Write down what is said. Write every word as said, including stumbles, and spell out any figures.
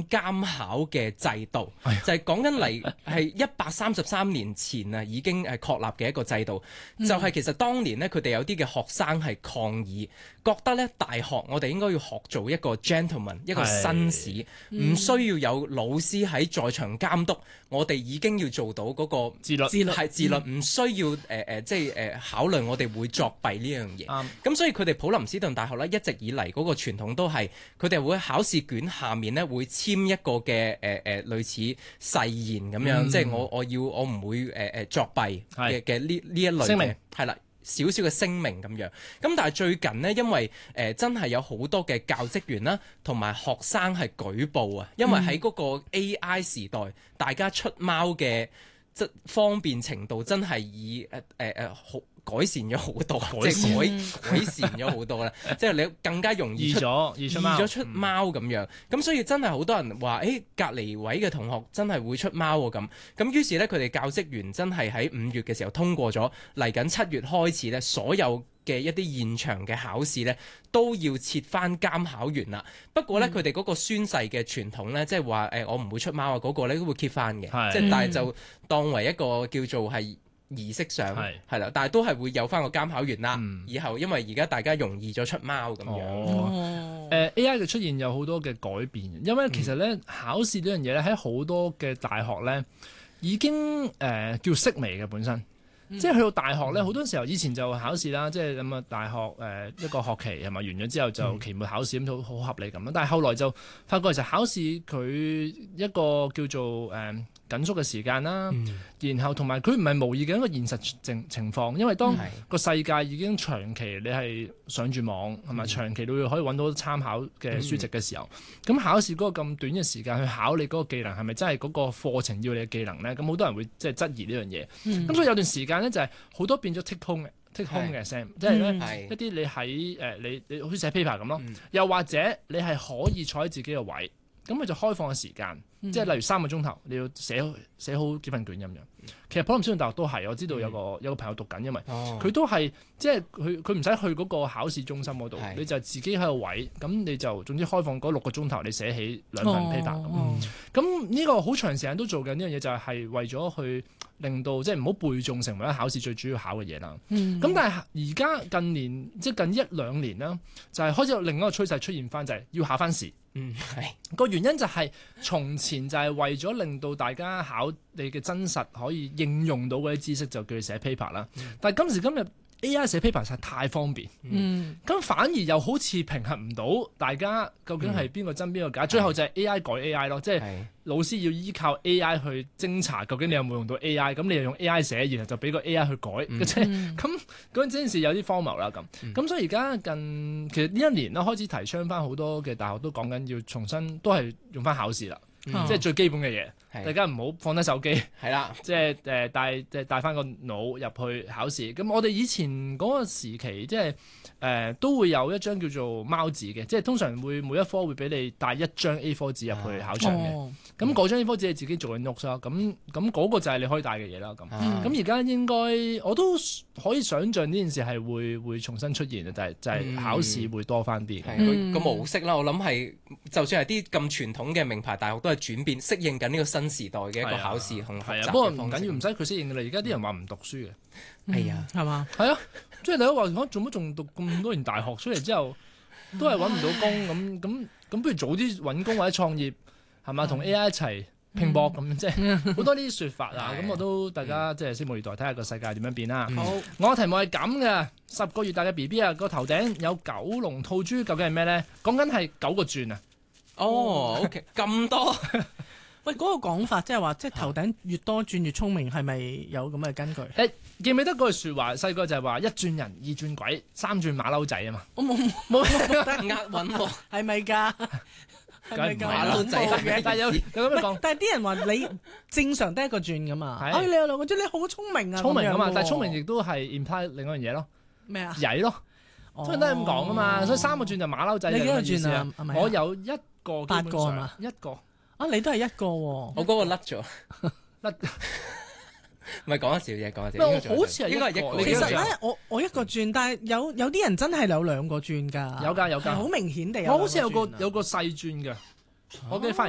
本監考嘅制度， 哎、 就係講緊嚟係一百三十三年前啊已經誒確立嘅一個制度，嗯、就係其實當年呢，佢哋有啲嘅學生係抗議，覺得咧大學我哋應該要學做一個 gentleman 一個紳士，唔、嗯、需要有老師喺在，在場監督，我哋已經要做到嗰個自律，自律係自律，唔、嗯、需要誒誒、呃、即係誒、呃、考慮我哋會作弊呢樣嘢。咁、嗯、所以佢哋普林斯頓大學咧一直以嚟嗰個傳統都係佢哋會考試卷下面咧會簽一個嘅誒誒類似誓言咁樣，嗯、即係我我要我唔會誒誒、呃、作弊嘅嘅呢呢一類嘅係啦。少少嘅聲明咁樣，咁但係最近呢，因為誒、呃、真係有好多嘅教職員啦，同埋學生係舉報啊，因為喺嗰個 A I 時代，嗯、大家出貓嘅即方便程度真係以誒誒誒好改善咗好多，即係改改善咗好多啦，即係你更加容易出咗易咗出貓咁樣，咁、嗯、所以真係好多人話，誒隔離位嘅同學真係會出貓喎咁，咁於是咧佢哋教職員真係喺五月嘅時候通過咗，嚟緊七月開始咧，所有嘅一啲現場嘅考試咧都要設翻監考員啦。不過咧佢哋嗰個宣誓嘅傳統咧，即係話誒我唔會出貓啊嗰個咧都會 keep 翻嘅，即係但係就當為一個叫做係儀式上係係啦，但係都係會有翻個監考員啦。嗯、以後因為而家大家容易咗出貓咁樣。 哦，誒、呃、A I 嘅出現有好多嘅改變，因為其實咧、嗯、考試呢樣嘢咧喺好多嘅大學咧已經誒、呃、叫式微嘅本身。即係去到大學咧，好多時候以前就考試啦，即係咁啊大學誒、呃、一個學期係咪完咗之後就期末考試咁都好合理咁啦。但係後來就發覺其實考試佢一個叫做誒、呃、緊縮嘅時間啦，嗯、然後同埋佢唔係模擬嘅一個現實情情況，因為當個世界已經長期你係上住網係咪、嗯、長期都可以揾到參考嘅書籍嘅時候，咁、嗯、考試嗰個咁短嘅時間去考你嗰個技能係咪真係嗰個課程要你嘅技能咧？咁好多人會即係質疑呢樣嘢。咁、嗯、所以有段時間咧就係好多變咗 take home 嘅 take home 嘅 exam，即係咧一啲你喺誒你你好似寫 paper 咁咯，嗯、又或者你係可以坐喺自己嘅位，咁佢就開放嘅時間，嗯、即係例如三個鐘頭你要寫寫好幾份卷咁樣。其實普林斯頓大學都係，我知道有個、嗯、有個朋友讀緊，因為佢都係即係佢佢唔使去嗰個考試中心嗰度，是你就自己喺個位，咁你就總之開放嗰六個鐘頭，你寫起兩份 paper 咁。咁呢個好長時間都做緊呢樣嘢，就係係為咗去令到即係唔好背誦成為咗考試最主要考嘅嘢啦。咁、嗯、但係而家近年即係近一兩年啦，就係、是、開始有另一個趨勢出現翻，就係、是、要考翻試。嗯，係個原因就係從前就係為咗令到大家考你嘅真實可以應用到嗰啲知識，就叫你寫 paper 啦。嗯、但係今時今日 A I 寫 paper 實在太方便，嗯，咁反而又好似平衡唔到大家究竟係邊個真邊個假，嗯、最後就係 A I 改 A I 咯，即係是老師要依靠 A I 去偵查究竟你有冇用到 A I， 咁你又用 A I 寫，然後就俾個 A I 去改，即係咁嗰陣時有啲荒謬啦咁。咁、嗯、所以而家近其實呢一年咧開始提倡翻好多嘅大學都講緊要重新都係用翻考試啦。嗯、即係最基本嘅嘢，是大家唔好放低手機，係啦的，即係誒帶即係帶翻個腦入去考試。咁我哋以前嗰個時期，即係誒、呃、都會有一張叫做貓紙嘅，即係通常會每一科會俾你帶一張 A 四 紙入去考場嘅。咁嗰、哦、張 A 四 紙你自己做緊 notes 啦。咁咁嗰個就係你可以帶嘅嘢啦。咁咁而家應該我都可以想像呢件事係會會重新出現嘅，就係、是、就係、是、考試會多翻啲。 係個模式啦，我諗係就算係啲咁傳統嘅名牌大學都係轉變適應緊呢個新時代嘅一個考試同學習嘅方式。 不過唔緊要，唔使佢適應嘅啦。而家啲人話唔讀書嘅， 係啊，係嘛？ 係啊，即係你都話講做乜仲讀咁多年大學出嚟之後，都係揾唔到工咁咁咁，不如早啲揾工或者創業係嘛？同 A I 一齊拼搏咁，即係好多呢啲説法啊。咁我都大家即係拭目以待，睇下個世界點樣變啦。好，我嘅題目係咁嘅，十個月大嘅 B B 啊，個頭頂有九龍吐珠，究竟係咩咧？講緊係九個轉啊！ 哦，OK，咁多。 喂，嗰、那個講法即係話，即係頭頂越多轉越聰明，係咪有咁嘅根據？ 誒，記唔記得嗰句説話？細個就係話一轉人，二轉鬼，三轉馬騮仔啊嘛！ 我冇冇冇得押韻喎， 係咪㗎？ 梗係馬騮仔嘅，但係有有咁樣講。 但係啲人話你正常得一個轉㗎嘛？哎，你有兩個轉，你好聰明啊！ 聰明啊嘛，但係聰明亦都係 imply 另外一樣嘢咯。咩啊？曳咯，通常都係咁講㗎嘛。所以三個轉就馬騮仔。 你幾個轉啊？ 我有一個， 八個係嘛？ 一個。 啊！你都係一個喎， 我嗰個甩咗，甩，唔係講一笑啫，講一笑。 好似係應該係一個。 其實咧，我我一個轉，但係有有啲人真係有兩個轉㗎。 有㗎有㗎， 好明顯地有。 我好似有個有個細轉嘅，我記得翻。